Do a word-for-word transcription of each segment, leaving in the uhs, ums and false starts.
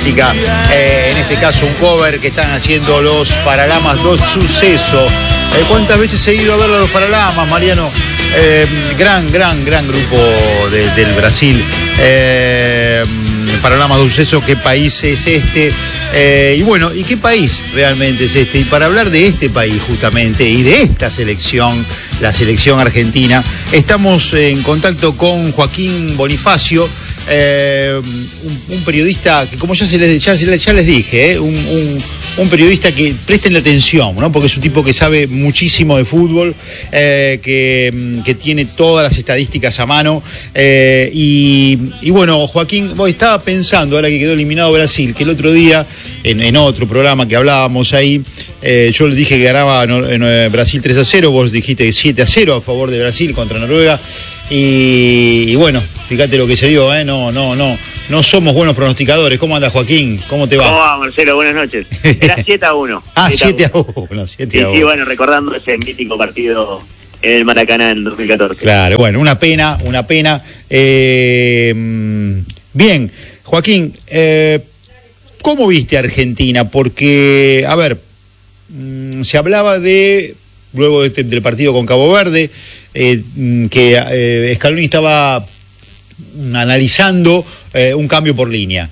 artística, eh, en este caso un cover que están haciendo los Paralamas do Suceso. Eh, ¿Cuántas veces he ido a ver a los Paralamas, Mariano? Eh, gran, gran, gran grupo de, del Brasil. Eh, Paralamas do Suceso, ¿qué país es este? Eh, y bueno, ¿y qué país realmente es este? Y para hablar de este país justamente y de esta selección, la selección argentina, estamos en contacto con Joaquín Bonifacio, eh, un, un periodista que, como ya, se les, ya, ya les dije, eh, un, un, un periodista que presten la atención, ¿no? Porque es un tipo que sabe muchísimo de fútbol, eh, que, que tiene todas las estadísticas a mano, eh, y, y bueno, Joaquín, vos estaba pensando, ahora que quedó eliminado Brasil, que el otro día, en, en otro programa que hablábamos ahí, eh, yo le dije que ganaba en, en Brasil tres a cero, vos dijiste siete a cero a favor de Brasil contra Noruega, y, y bueno, fíjate lo que se dio, ¿eh? No, no, no, no somos buenos pronosticadores. ¿Cómo anda, Joaquín? ¿Cómo te va? ¿Cómo va, Marcelo? Buenas noches. Era siete a uno. Ah, siete a uno. Sí, sí, bueno, recordando ese mítico partido en el Maracaná en dos mil catorce. Claro, bueno, una pena, una pena. Eh, bien, Joaquín, eh, ¿cómo viste a Argentina? Porque, a ver, se hablaba de, luego de este, del partido con Cabo Verde, eh, que eh, Scaloni estaba analizando eh, un cambio por línea.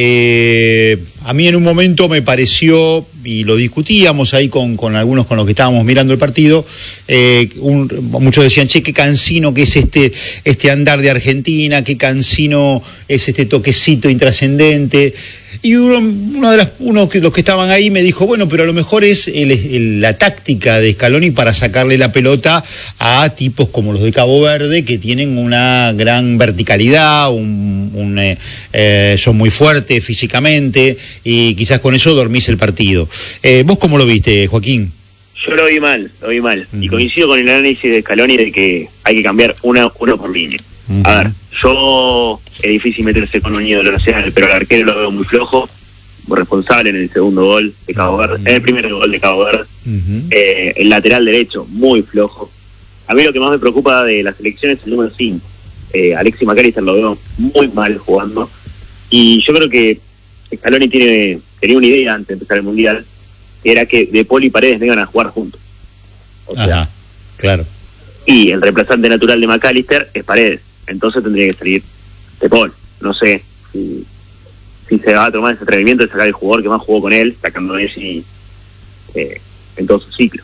Eh, a mí en un momento me pareció, y lo discutíamos ahí con, con algunos con los que estábamos mirando el partido, eh, un, muchos decían, che, qué cansino que es este, este andar de Argentina, qué cansino es este toquecito intrascendente. Y uno, uno de las, uno de los que estaban ahí me dijo, bueno, pero a lo mejor es el, el, la táctica de Scaloni para sacarle la pelota a tipos como los de Cabo Verde, que tienen una gran verticalidad, un, un, eh, eh, son muy fuertes físicamente, y quizás con eso dormís el partido. Eh, ¿Vos cómo lo viste, Joaquín? Yo lo vi mal, lo vi mal. Uh-huh. Y coincido con el análisis de Scaloni de que hay que cambiar una, uno por línea. Uh-huh. A ver, yo, es difícil meterse con un ídolo nacional, pero al arquero lo veo muy flojo, muy responsable en el segundo gol de Cabo Verde, en el primer gol de Cabo Verde. Uh-huh. eh, el lateral derecho, muy flojo. A mí lo que más me preocupa de la selección es el número cinco. Eh, Alexis McAllister lo veo muy mal jugando. Y yo creo que Scaloni tiene, tenía una idea antes de empezar el Mundial, que era que De Paul y Paredes no iban a jugar juntos. O sea, ajá, claro. Y el reemplazante natural de McAllister es Paredes. Entonces tendría que salir De Paul. No sé si, si se va a tomar ese atrevimiento de sacar el jugador que más jugó con él, sacando a Messi eh, en todo su ciclo.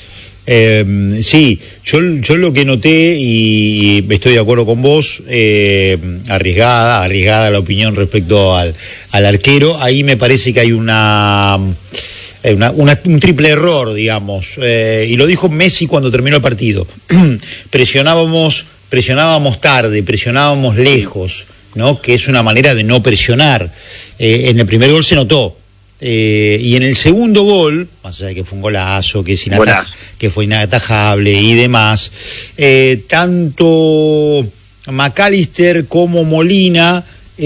Eh, sí, yo, yo lo que noté, y estoy de acuerdo con vos, eh, arriesgada, arriesgada la opinión respecto al, al arquero, ahí me parece que hay una... Una, una, un triple error, digamos, eh, y lo dijo Messi cuando terminó el partido. presionábamos presionábamos tarde, presionábamos lejos, ¿no? Que es una manera de no presionar. Eh, en el primer gol se notó, eh, y en el segundo gol, más allá de que fue un golazo, que, es inataj- que fue inatajable y demás, eh, tanto McAllister como Molina,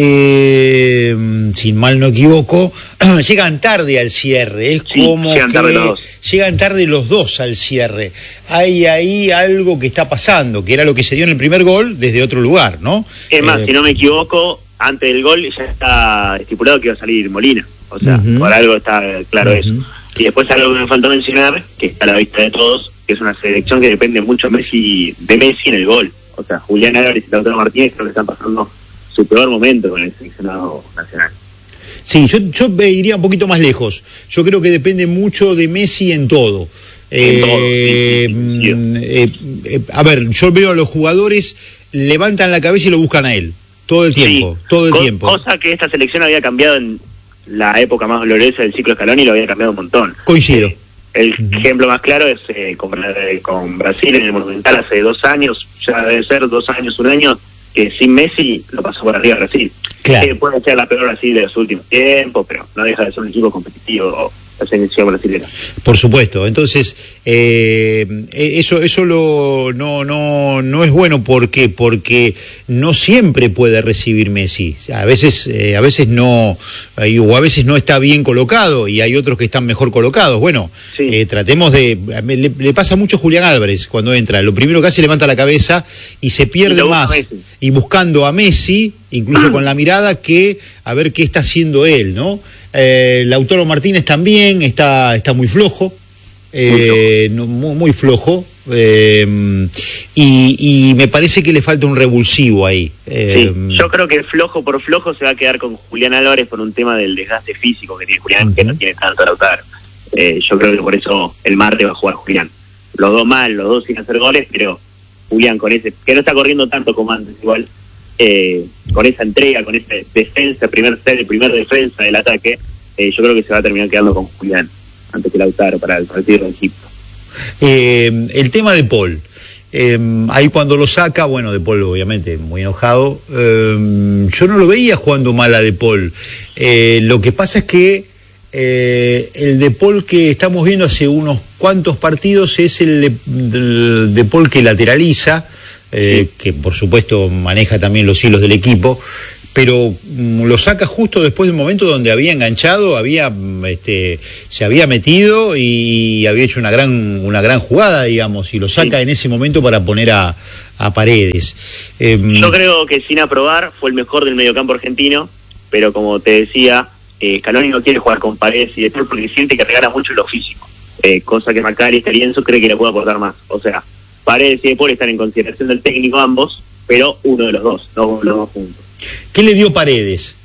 Eh, sin mal no equivoco, llegan tarde al cierre, es sí, como llegan que tarde los dos. llegan tarde los dos al cierre. Hay ahí algo que está pasando, que era lo que se dio en el primer gol desde otro lugar, ¿no? Es más, eh, si no me equivoco, antes del gol ya está estipulado que iba a salir Molina, o sea, uh-huh. por algo está claro uh-huh. eso. Y después algo que me faltó mencionar, que está a la vista de todos, que es una selección que depende mucho Messi, de Messi en el gol. O sea, Julián Álvarez y Lautaro Martínez creo que están pasando su peor momento con el seleccionado nacional. Sí, yo, yo iría un poquito más lejos. Yo creo que depende mucho de Messi en todo. En eh, todo, sí, sí, sí. Eh, eh, a ver, yo veo a los jugadores, levantan la cabeza y lo buscan a él. Todo el tiempo, sí, todo el co- tiempo. Cosa que esta selección había cambiado en la época más gloriosa del ciclo Scaloni, lo había cambiado un montón. Coincido. Eh, el uh-huh. ejemplo más claro es eh, con, eh, con Brasil en el Monumental hace dos años, ya debe ser dos años, un año, que sin Messi lo pasó por arriba Brasil. Claro. Eh, puede ser la peor Brasil de los últimos tiempos, pero no deja de ser un equipo competitivo la selección brasileña. Por supuesto. Entonces, eh, eso eso lo no no no es bueno. ¿Por qué? Porque no siempre puede recibir Messi. A veces eh, a veces no, eh, o a veces no está bien colocado y hay otros que están mejor colocados. Bueno, sí. eh, tratemos de... Le, le pasa mucho a Julián Álvarez cuando entra. Lo primero que hace, levanta la cabeza y se pierde y más. Y buscando a Messi, incluso con la mirada que a ver qué está haciendo él, ¿no? Eh, Lautaro Martínez también está, está muy flojo, eh, muy, muy, muy flojo, eh, y, y me parece que le falta un revulsivo ahí. Eh, sí, yo creo que flojo por flojo se va a quedar con Julián Álvarez por un tema del desgaste físico que tiene Julián, uh-huh. que no tiene tanto Lautaro. Eh, yo creo que por eso el martes va a jugar Julián. Los dos mal, los dos sin hacer goles, pero Julián con ese, que no está corriendo tanto como antes igual, eh, con esa entrega, con esa defensa, primer set, el primer defensa del ataque, eh, yo creo que se va a terminar quedando con Julián antes que Lautaro para el partido de Egipto. Eh, el tema de Paul, eh, ahí cuando lo saca, bueno, De Paul obviamente muy enojado, eh, yo no lo veía jugando mal a De Paul, eh, lo que pasa es que Eh, el De Paul que estamos viendo hace unos cuantos partidos es el De, el de Paul que lateraliza, eh, que por supuesto maneja también los hilos del equipo, pero um, lo saca justo después de un momento donde había enganchado, había este, se había metido y había hecho una gran una gran jugada, digamos, y lo saca sí. en ese momento para poner a, a Paredes. Eh, Yo creo que sin aprobar fue el mejor del mediocampo argentino, pero como te decía, Eh, Scaloni no quiere jugar con Paredes y De Paul porque siente que regala mucho lo físico, eh, cosa que Macalister y Lienzo cree que le puede aportar más. O sea, Paredes y De Paul están en consideración del técnico ambos, pero uno de los dos, no los dos juntos. ¿Qué le dio Paredes?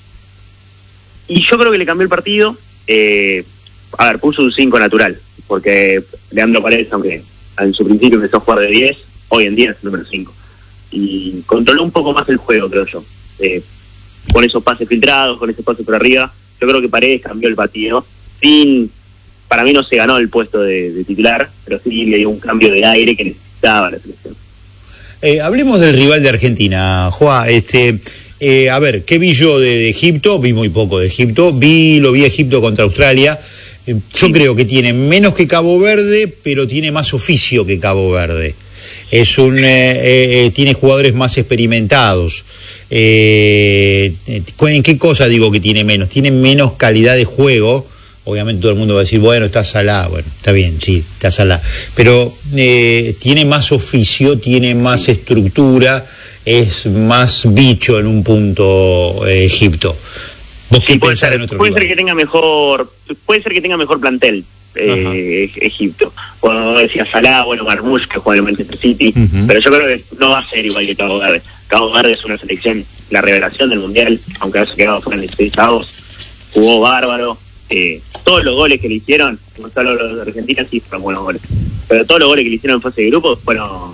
Y yo creo que le cambió el partido. Eh, a ver, puso un cinco natural, porque Leandro Paredes, aunque en su principio empezó a jugar de diez, hoy en día es el número cinco. Y controló un poco más el juego, creo yo. Eh, con esos pases filtrados, con ese pase por arriba. Yo creo que Paredes cambió el partido. Sin, para mí no se ganó el puesto de, de titular, pero sí le dio un cambio de aire que necesitaba la selección. Eh, hablemos del rival de Argentina, Joa. Este, eh, a ver, ¿qué vi yo de, de Egipto? Vi muy poco de Egipto. Vi, lo vi a Egipto contra Australia. Eh, yo sí. creo que tiene menos que Cabo Verde, pero tiene más oficio que Cabo Verde. Es un eh, eh, tiene jugadores más experimentados. Eh, ¿En qué cosa digo que tiene menos? Tiene menos calidad de juego. Obviamente todo el mundo va a decir, bueno, está Salah. Bueno, está bien, sí, está Salah. Pero eh, tiene más oficio, tiene más estructura, es más bicho en un punto eh, Egipto. ¿Vos qué sí, puede pensás ser, en otro puede lugar? ser que tenga mejor, puede ser que tenga mejor plantel. Eh, Egipto. Cuando decía Salah, bueno, Marmoush, que juega en el Manchester City, uh-huh. pero yo creo que no va a ser igual que Cabo Verde. Cabo Verde es una selección, la revelación del Mundial, aunque haya quedado fuera en el seisavos, jugó bárbaro, eh, todos los goles que le hicieron, no solo los de Argentina, sí fueron buenos goles, pero todos los goles que le hicieron en fase de grupos fueron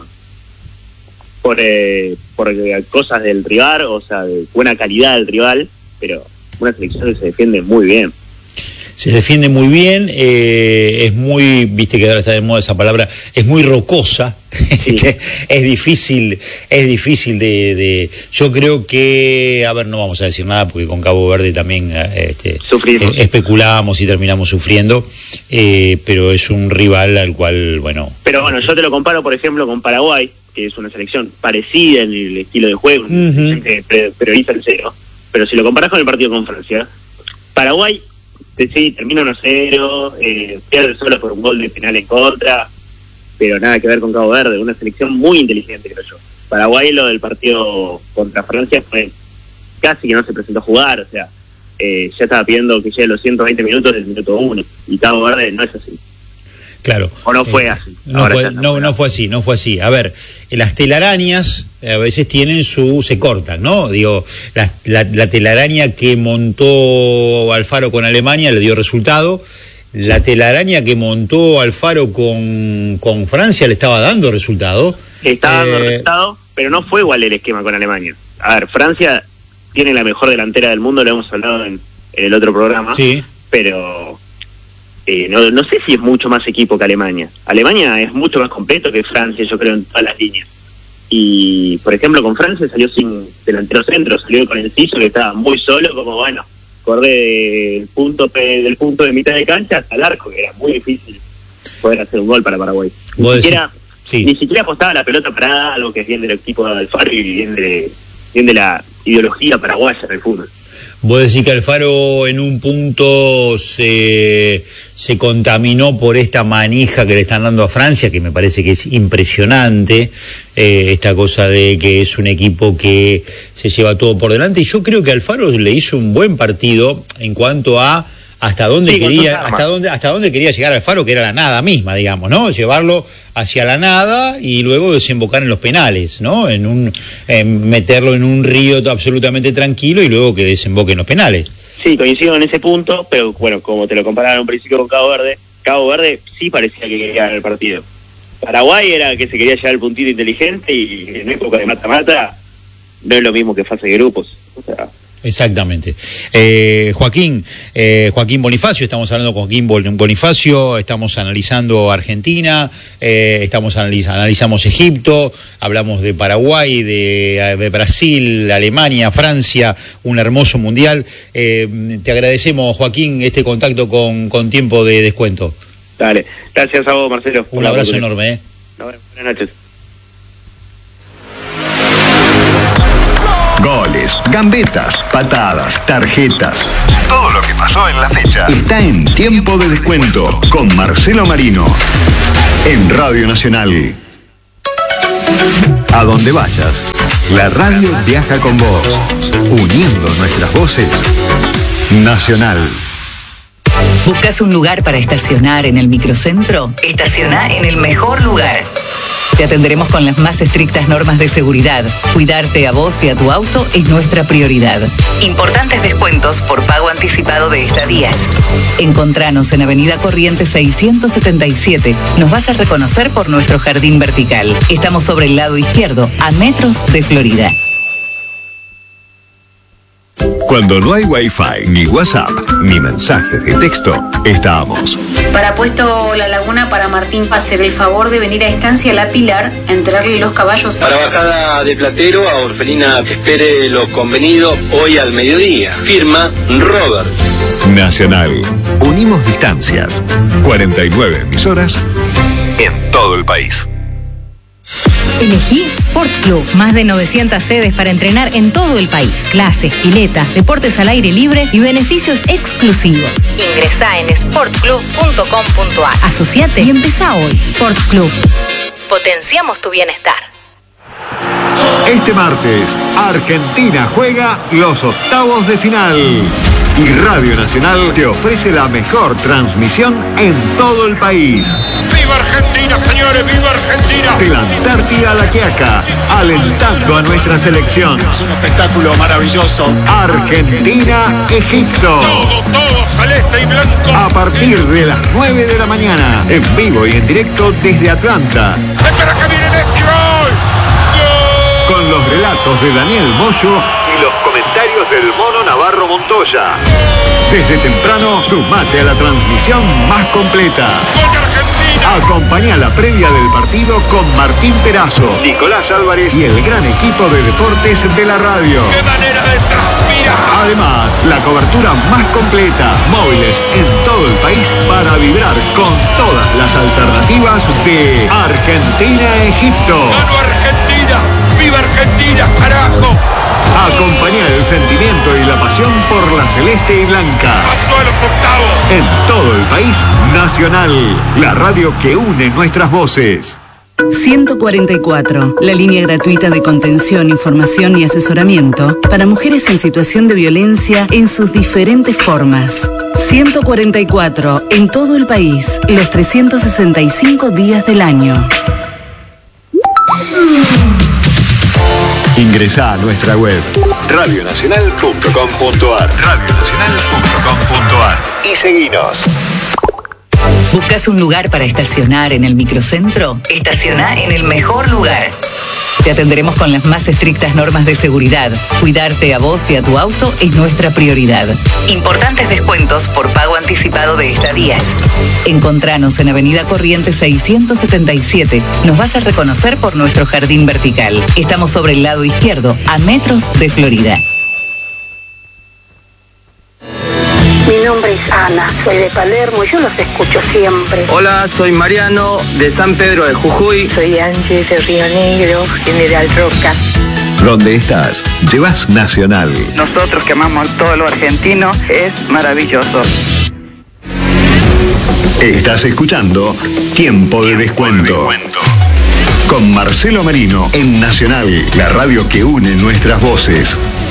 por, eh, por cosas del rival, o sea, de buena calidad del rival, pero una selección que se defiende muy bien. Se defiende muy bien, eh, es muy, viste que ahora está de moda esa palabra, es muy rocosa, sí. es difícil, es difícil de, de, yo creo que, a ver, no vamos a decir nada porque con Cabo Verde también este, Sufrimos. Eh, especulamos y terminamos sufriendo, eh, pero es un rival al cual, bueno. Pero bueno, yo te lo comparo, por ejemplo, con Paraguay, que es una selección parecida en el estilo de juego, uh-huh. que prioriza el cero, pero si lo comparas con el partido con Francia, Paraguay sí, termina uno cero, eh, pierde solo por un gol de penal en contra, pero nada que ver con Cabo Verde, una selección muy inteligente, creo yo. Paraguay, lo del partido contra Francia fue casi que no se presentó a jugar, o sea, eh, ya estaba pidiendo que llegue los ciento veinte minutos del minuto uno, y Cabo Verde no es así. Claro. O no fue eh, así. No fue, no, no fue así, no fue así. A ver, las telarañas a veces tienen su, se cortan, ¿no? Digo, la, la, la telaraña que montó Alfaro con Alemania le dio resultado. La telaraña que montó Alfaro con, con Francia le estaba dando resultado. Estaba dando eh, resultado, pero no fue igual el esquema con Alemania. A ver, Francia tiene la mejor delantera del mundo, lo hemos hablado en, en el otro programa. Sí. Pero Eh, no, no sé si es mucho más equipo que Alemania. Alemania es mucho más completo que Francia, yo creo, en todas las líneas. Y, por ejemplo, con Francia salió sin delantero centro, salió con Enciso, que estaba muy solo, como bueno, corre del punto, del punto de mitad de cancha hasta el arco, que era muy difícil poder hacer un gol para Paraguay. Ni siquiera, sí. ni siquiera apostaba la pelota parada, algo que es bien del equipo de Alfaro y bien de, bien de la ideología paraguaya del fútbol. Vos decís que Alfaro en un punto se, se contaminó por esta manija que le están dando a Francia, que me parece que es impresionante, eh, esta cosa de que es un equipo que se lleva todo por delante, y yo creo que Alfaro le hizo un buen partido en cuanto a hasta dónde sí, quería hasta dónde hasta dónde quería llegar Alfaro, que era la nada misma, digamos, ¿no? Llevarlo hacia la nada y luego desembocar en los penales, ¿no? En un en meterlo en un río absolutamente tranquilo y luego que desemboque en los penales. Sí, coincido en ese punto, pero bueno, como te lo compararon un principio con Cabo Verde, Cabo Verde sí parecía que quería ganar el partido. Paraguay era que se quería llevar el puntito inteligente, y en época de mata-mata no es lo mismo que fase de grupos. O sea, exactamente. Eh, Joaquín, eh, Joaquín Bonifacio, estamos hablando con Joaquín Bonifacio, estamos analizando Argentina, eh, estamos analiz analizamos Egipto, hablamos de Paraguay, de, de Brasil, Alemania, Francia, un hermoso mundial. Eh, te agradecemos, Joaquín, este contacto con, con tiempo de descuento. Dale, gracias a vos, Marcelo. Un abrazo enorme. ¿eh? Buenas noches. Goles, gambetas, patadas, tarjetas. Todo lo que pasó en la fecha está en Tiempo de Descuento con Marcelo Marino en Radio Nacional. A donde vayas, la radio viaja con vos, uniendo nuestras voces. Nacional. ¿Buscas un lugar para estacionar en el microcentro? Estaciona en el mejor lugar. Te atenderemos con las más estrictas normas de seguridad. Cuidarte a vos y a tu auto es nuestra prioridad. Importantes descuentos por pago anticipado de estadías. Encontranos en Avenida Corrientes seiscientos setenta y siete. Nos vas a reconocer por nuestro jardín vertical. Estamos sobre el lado izquierdo, a metros de Florida. Cuando no hay Wi-Fi, ni WhatsApp, ni mensajes de texto, estamos. Para Puesto La Laguna, para Martín, hacer el favor de venir a Estancia La Pilar, entrarle los caballos. Para Bajada de Platero, a Orfelina que espere lo convenido hoy al mediodía. Firma Roberts. Nacional. Unimos distancias. cuarenta y nueve emisoras en todo el país. Elegí Sport Club, más de novecientas sedes para entrenar en todo el país. Clases, piletas, deportes al aire libre y beneficios exclusivos. Ingresá en sport club punto com punto a r. Asociate y empezá hoy. Sport Club. Potenciamos tu bienestar. Este martes, Argentina juega los octavos de final. Y Radio Nacional te ofrece la mejor transmisión en todo el país. ¡Viva Argentina, señores! ¡Viva Argentina! De la Antártida a la Quiaca, alentando a nuestra selección. Es un espectáculo maravilloso. Argentina-Egipto. Todo, todo, celeste y blanco. A partir de las nueve de la mañana, en vivo y en directo desde Atlanta. ¡Espera que viene Messi! ¡Gol! ¡Gol! Con los relatos de Daniel Moyo y los comentarios del Mono Navarro Montoya. Desde temprano, sumate a la transmisión más completa. Acompaña la previa del partido con Martín Perazo, Nicolás Álvarez y el gran equipo de deportes de la radio. ¡Qué manera de transpirar! Además, la cobertura más completa, móviles en todo el país para vibrar con todas las alternativas de Argentina-Egipto. ¡Gano Argentina! ¡Viva Argentina, carajo! Acompaña el sentimiento y la pasión por la celeste y blanca. ¡Pasó a los octavos! En todo el país, Nacional, la radio que une nuestras voces. ciento cuarenta y cuatro, la línea gratuita de contención, información y asesoramiento para mujeres en situación de violencia en sus diferentes formas. ciento cuarenta y cuatro, en todo el país, los trescientos sesenta y cinco días del año. Ingresá a nuestra web radio nacional punto com punto a r radio nacional punto com punto a r y seguinos. ¿Buscas un lugar para estacionar en el microcentro? Estaciona en el mejor lugar. Te atenderemos con las más estrictas normas de seguridad. Cuidarte a vos y a tu auto es nuestra prioridad. Importantes descuentos por pago anticipado de estadías. Encontranos en Avenida Corrientes seiscientos setenta y siete. Nos vas a reconocer por nuestro jardín vertical. Estamos sobre el lado izquierdo, a metros de Florida. Mi nombre es Ana, soy de Palermo y yo los escucho siempre. Hola, soy Mariano de San Pedro de Jujuy. Soy Ángel de Río Negro, General Roca. Donde estás, llevas Nacional. Nosotros que amamos todo lo argentino, es maravilloso. Estás escuchando Tiempo de Descuento. Con Marcelo Merino en Nacional, la radio que une nuestras voces.